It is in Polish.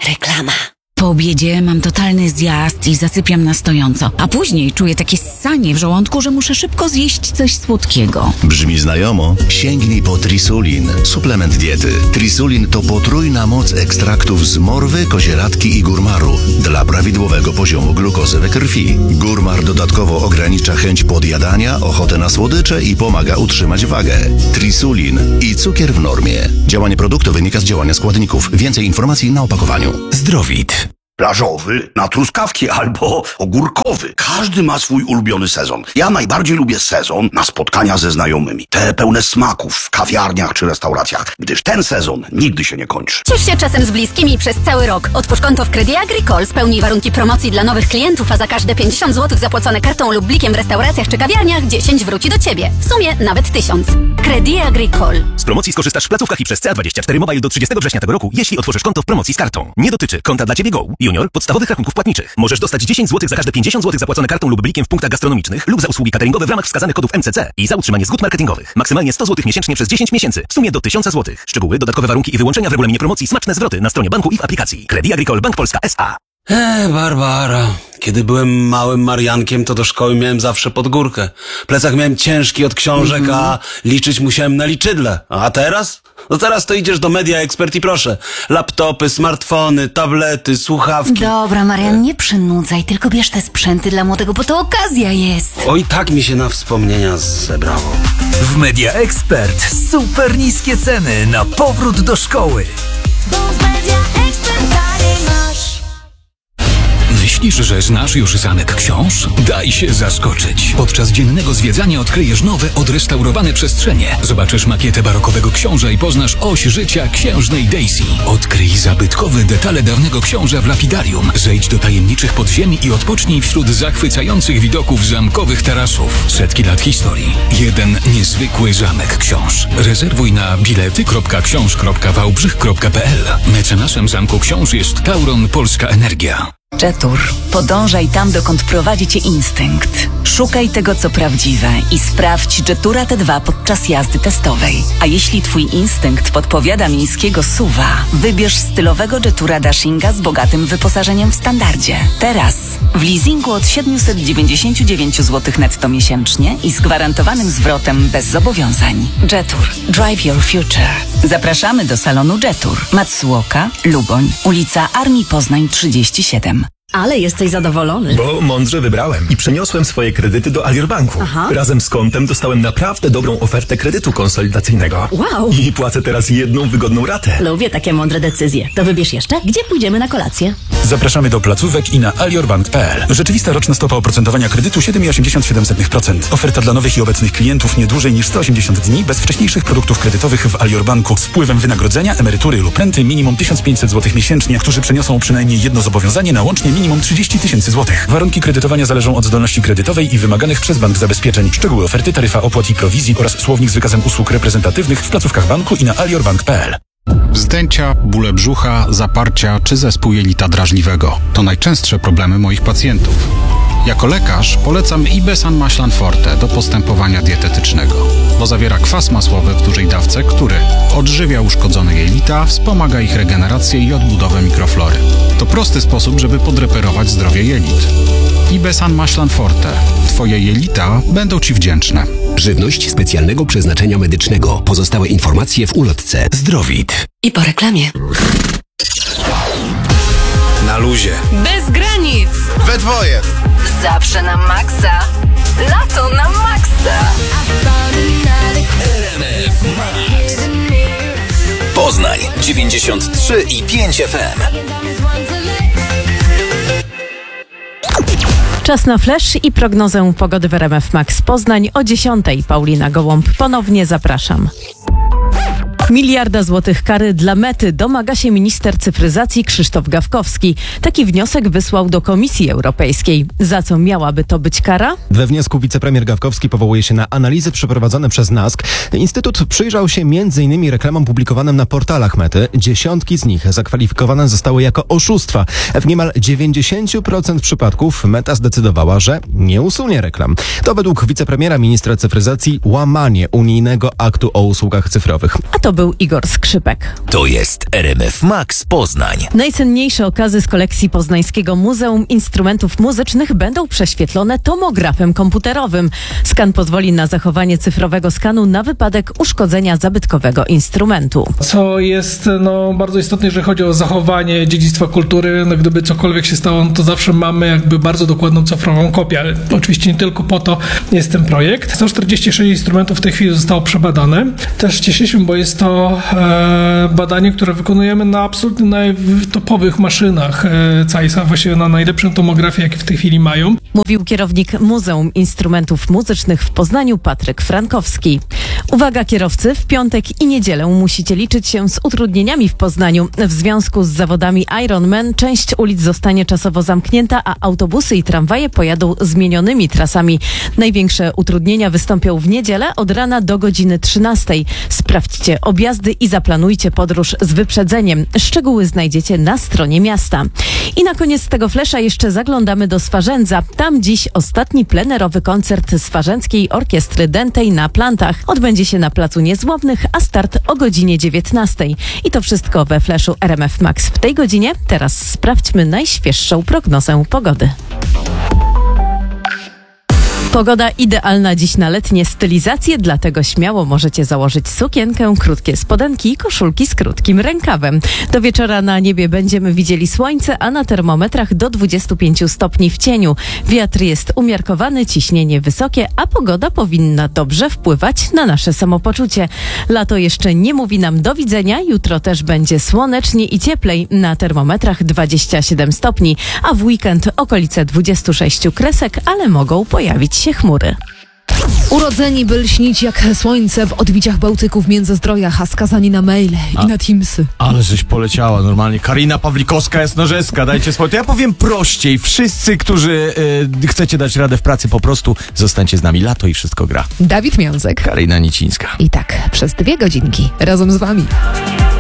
Reklama. Po obiedzie mam totalny zjazd i zasypiam na stojąco, a później czuję takie ssanie w żołądku, że muszę szybko zjeść coś słodkiego. Brzmi znajomo? Sięgnij po Trisulin, suplement diety. Trisulin to potrójna moc ekstraktów z morwy, kozieradki i górmaru dla prawidłowego poziomu glukozy we krwi. Górmar dodatkowo ogranicza chęć podjadania, ochotę na słodycze i pomaga utrzymać wagę. Trisulin i cukier w normie. Działanie produktu wynika z działania składników. Więcej informacji na opakowaniu. Zdrowit. Plażowy, na truskawki albo ogórkowy. Każdy ma swój ulubiony sezon. Ja najbardziej lubię sezon na spotkania ze znajomymi. Te pełne smaków w kawiarniach czy restauracjach, gdyż ten sezon nigdy się nie kończy. Ciesz się czasem z bliskimi przez cały rok. Otwórz konto w Credit Agricole, spełnij warunki promocji dla nowych klientów, a za każde 50 zł zapłacone kartą lub blikiem w restauracjach czy kawiarniach 10 wróci do Ciebie. W sumie nawet 1000. Credit Agricole. Z promocji skorzystasz w placówkach i przez CA24 Mobile do 30 września tego roku, jeśli otworzysz konto w promocji z kartą. Nie dotyczy konta dla Ciebie Go, Junior, podstawowych rachunków płatniczych. Możesz dostać 10 zł za każde 50 zł zapłacone kartą lub blikiem w punktach gastronomicznych lub za usługi cateringowe w ramach wskazanych kodów MCC i za utrzymanie zgód marketingowych. Maksymalnie 100 zł miesięcznie przez 10 miesięcy. W sumie do 1000 zł. Szczegóły, dodatkowe warunki i wyłączenia w regulaminie promocji, smaczne zwroty na stronie banku i w aplikacji. Credit Agricole Bank Polska S.A. Barbara. Kiedy byłem małym Mariankiem, to do szkoły miałem zawsze pod górkę. Plecak miałem ciężki od książek, a liczyć musiałem na liczydle. A teraz? No teraz to idziesz do Media Expert i proszę. Laptopy, smartfony, tablety, słuchawki. Dobra, Marian, nie przynudzaj, tylko bierz te sprzęty dla młodego, bo to okazja jest. Oj, tak mi się na wspomnienia zebrało. W Media Expert super niskie ceny na powrót do szkoły. Myślisz, że znasz już zamek książ? Daj się zaskoczyć. Podczas dziennego zwiedzania odkryjesz nowe, odrestaurowane przestrzenie. Zobaczysz makietę barokowego książa i poznasz oś życia księżnej Daisy. Odkryj zabytkowe detale dawnego książa w lapidarium. Zejdź do tajemniczych podziemi i odpocznij wśród zachwycających widoków zamkowych tarasów. Setki lat historii. Jeden niezwykły zamek książ. Rezerwuj na bilety.książ.wałbrzych.pl. Mecenasem Zamku Książ jest Tauron Polska Energia. Jetur. Podążaj tam, dokąd prowadzi cię instynkt. Szukaj tego, co prawdziwe i sprawdź Jetura T2 podczas jazdy testowej. A jeśli twój instynkt podpowiada miejskiego SUV-a, wybierz stylowego Jetura Dashinga z bogatym wyposażeniem w standardzie. Teraz w leasingu od 799 zł netto miesięcznie i z gwarantowanym zwrotem bez zobowiązań. Jetur. Drive your future. Zapraszamy do salonu Jetur. Matsuoka, Luboń, ulica Armii Poznań 37. Ale jesteś zadowolony. Bo mądrze wybrałem i przeniosłem swoje kredyty do Alior Banku. Razem z kontem dostałem naprawdę dobrą ofertę kredytu konsolidacyjnego. Wow! I płacę teraz jedną wygodną ratę. Lubię takie mądre decyzje. To wybierz jeszcze, gdzie pójdziemy na kolację. Zapraszamy do placówek i na aliorbank.pl. Rzeczywista roczna stopa oprocentowania kredytu 7,87%. Oferta dla nowych i obecnych klientów nie dłużej niż 180 dni bez wcześniejszych produktów kredytowych w Alior Banku z wpływem wynagrodzenia, emerytury lub renty minimum 1500 zł miesięcznie, którzy przeniosą przynajmniej jedno zobowiązanie na łącznie minimum 30 000 złotych. Warunki kredytowania zależą od zdolności kredytowej i wymaganych przez bank zabezpieczeń. Szczegóły oferty, taryfa opłat i prowizji oraz słownik z wykazem usług reprezentatywnych w placówkach banku i na aliorbank.pl. Wzdęcia, bóle brzucha, zaparcia czy zespół jelita drażliwego to najczęstsze problemy moich pacjentów. Jako lekarz polecam Ibesan Maślan Forte do postępowania dietetycznego, bo zawiera kwas masłowy w dużej dawce, który odżywia uszkodzone jelita, wspomaga ich regenerację i odbudowę mikroflory. To prosty sposób, żeby podreperować zdrowie jelit. Ibesan Maślan Forte. Twoje jelita będą Ci wdzięczne. Żywność specjalnego przeznaczenia medycznego. Pozostałe informacje w ulotce. Zdrowit. I po reklamie. Na luzie. Bez granic. We dwoje. Zawsze na maksa. Lato na maksa. RMF Max. Poznań 93,5 FM. Czas na flash i prognozę pogody w RMF Max Poznań o 10:00. Paulina Gołąb, ponownie zapraszam. 1 miliarda złotych kary dla Mety domaga się minister cyfryzacji Krzysztof Gawkowski. Taki wniosek wysłał do Komisji Europejskiej. Za co miałaby to być kara? We wniosku wicepremier Gawkowski powołuje się na analizy przeprowadzone przez NASK. Instytut przyjrzał się m.in. reklamom publikowanym na portalach Mety. Dziesiątki z nich zakwalifikowane zostały jako oszustwa. W niemal 90% przypadków Meta zdecydowała, że nie usunie reklam. To według wicepremiera ministra cyfryzacji łamanie unijnego aktu o usługach cyfrowych. A to To był Igor Skrzypek. To jest RMF Max Poznań. Najcenniejsze okazy z kolekcji Poznańskiego Muzeum Instrumentów Muzycznych będą prześwietlone tomografem komputerowym. Skan pozwoli na zachowanie cyfrowego skanu na wypadek uszkodzenia zabytkowego instrumentu. Co jest bardzo istotne, jeżeli chodzi o zachowanie dziedzictwa kultury. Gdyby cokolwiek się stało, to zawsze mamy jakby bardzo dokładną cyfrową kopię. Ale oczywiście nie tylko po to jest ten projekt. 146 instrumentów w tej chwili zostało przebadane. Też cieszę się, bo jest to badanie, które wykonujemy na absolutnie najtopowych maszynach CAIS-a, właściwie na najlepszą tomografię, jakie w tej chwili mają. Mówił kierownik Muzeum Instrumentów Muzycznych w Poznaniu Patryk Frankowski. Uwaga kierowcy, w piątek i niedzielę musicie liczyć się z utrudnieniami w Poznaniu. W związku z zawodami Ironman część ulic zostanie czasowo zamknięta, a autobusy i tramwaje pojadą zmienionymi trasami. Największe utrudnienia wystąpią w niedzielę od rana do godziny 13. Sprawdźcie objazdy i zaplanujcie podróż z wyprzedzeniem. Szczegóły znajdziecie na stronie miasta. I na koniec tego flesza jeszcze zaglądamy do Swarzędza. Tam dziś ostatni plenerowy koncert Swarzędzkiej Orkiestry Dętej na Plantach. Odbędzie się na Placu Niezłomnych, a start o godzinie 19. I to wszystko we fleszu RMF Max w tej godzinie. Teraz sprawdźmy najświeższą prognozę pogody. Pogoda idealna dziś na letnie stylizacje, dlatego śmiało możecie założyć sukienkę, krótkie spodenki i koszulki z krótkim rękawem. Do wieczora na niebie będziemy widzieli słońce, a na termometrach do 25 stopni w cieniu. Wiatr jest umiarkowany, ciśnienie wysokie, a pogoda powinna dobrze wpływać na nasze samopoczucie. Lato jeszcze nie mówi nam do widzenia, jutro też będzie słonecznie i cieplej, na termometrach 27 stopni, a w weekend okolice 26 kresek, ale mogą pojawić się chmury. Urodzeni, by lśnić jak słońce w odbiciach Bałtyku w Międzyzdrojach, a skazani na maile i na Teamsy. Ale żeś poleciała normalnie. Karina Pawlikowska-Jasnorzewska, dajcie spokój. To ja powiem prościej. Wszyscy, którzy chcecie dać radę w pracy, po prostu zostańcie z nami. Lato i wszystko gra. Dawid Miązek. Karina Nicińska. I tak przez 2 godzinki razem z wami.